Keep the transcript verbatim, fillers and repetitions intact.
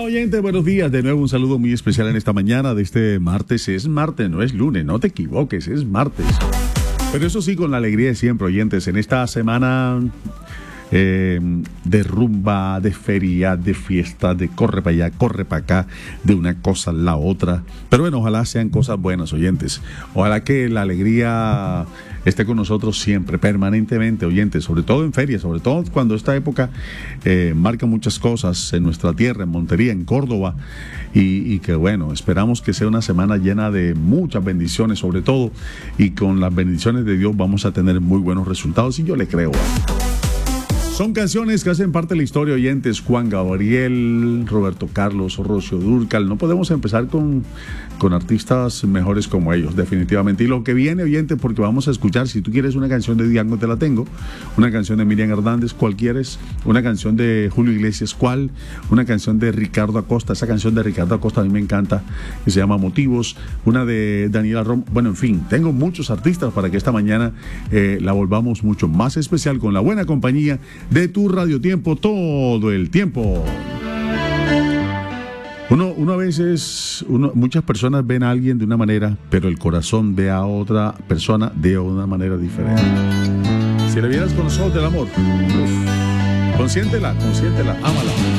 oyente, buenos días. De nuevo un saludo muy especial en esta mañana de este martes. Es martes, no es lunes, no te equivoques, es martes. Pero eso sí, con la alegría de siempre, oyentes, en esta semana eh, de rumba, de feria, de fiesta, de corre para allá, corre para acá, de una cosa a la otra. Pero bueno, ojalá sean cosas buenas, oyentes. Ojalá que la alegría esté con nosotros siempre, permanentemente, oyentes, sobre todo en ferias, sobre todo cuando esta época eh, marca muchas cosas en nuestra tierra, en Montería, en Córdoba, y, y que bueno, esperamos que sea una semana llena de muchas bendiciones, sobre todo, y con las bendiciones de Dios vamos a tener muy buenos resultados, y yo le creo. Son canciones que hacen parte de la historia, oyentes. Juan Gabriel, Roberto Carlos, Rocío Dúrcal. No podemos empezar con, con artistas mejores como ellos, definitivamente. Y lo que viene, oyentes, porque vamos a escuchar, si tú quieres una canción de Diango, te la tengo. Una canción de Miriam Hernández, ¿cuál quieres? Una canción de Julio Iglesias, ¿cuál? Una canción de Ricardo Acosta. Esa canción de Ricardo Acosta a mí me encanta, que se llama Motivos. Una de Daniela Rom. Bueno, en fin, tengo muchos artistas para que esta mañana eh, la volvamos mucho más especial con la buena compañía de tu Radio Tiempo todo el tiempo. Uno, uno a veces, uno, muchas personas ven a alguien de una manera, pero el corazón ve a otra persona de una manera diferente. Si le vieras con los ojos del amor, uf, consiéntela, consiéntela, ámala.